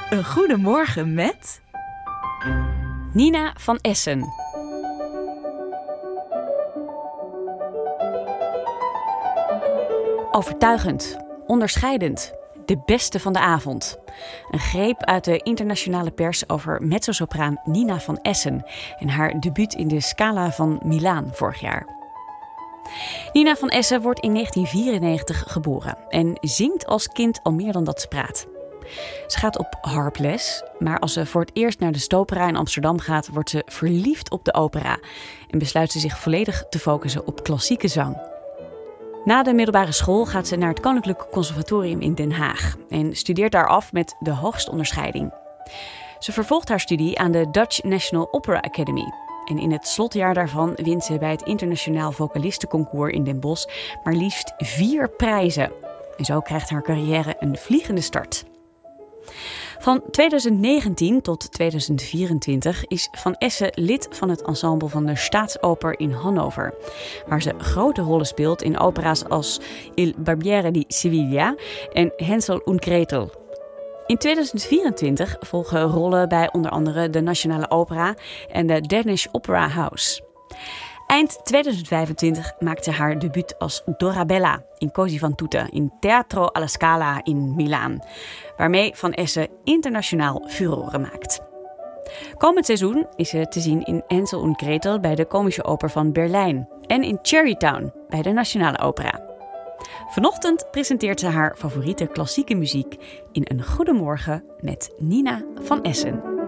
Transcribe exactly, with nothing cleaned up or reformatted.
Een goedemorgen met Nina van Essen. Overtuigend, onderscheidend, de beste van de avond. Een greep uit de internationale pers over mezzosopraan Nina van Essen en haar debuut in de Scala van Milaan vorig jaar. Nina van Essen wordt in negentien vierennegentig geboren en zingt als kind al meer dan dat ze praat. Ze gaat op harples, maar als ze voor het eerst naar de Stopera in Amsterdam gaat, wordt ze verliefd op de opera en besluit ze zich volledig te focussen op klassieke zang. Na de middelbare school gaat ze naar het Koninklijk Conservatorium in Den Haag en studeert daar af met de hoogste onderscheiding. Ze vervolgt haar studie aan de Dutch National Opera Academy. En in het slotjaar daarvan wint ze bij het Internationaal Vocalistenconcours in Den Bosch maar liefst vier prijzen. En zo krijgt haar carrière een vliegende start. Van tweeduizend negentien tot tweeduizend vierentwintig is Van Essen lid van het ensemble van de Staatsoper in Hannover, waar ze grote rollen speelt in opera's als Il Barbiere di Sevilla en Hänsel und Gretel. In tweeduizend vierentwintig volgen rollen bij onder andere de Nationale Opera en de Danish Opera House. Eind tweeduizend vijfentwintig maakt ze haar debuut als Dorabella in Così fan tutte in Teatro alla Scala in Milaan, waarmee Van Essen internationaal furoren maakt. Komend seizoen is ze te zien in Hänsel und Gretel bij de Komische Oper van Berlijn en in Cherrytown bij de Nationale Opera. Vanochtend presenteert ze haar favoriete klassieke muziek in Een Goedemorgen met Nina van Essen.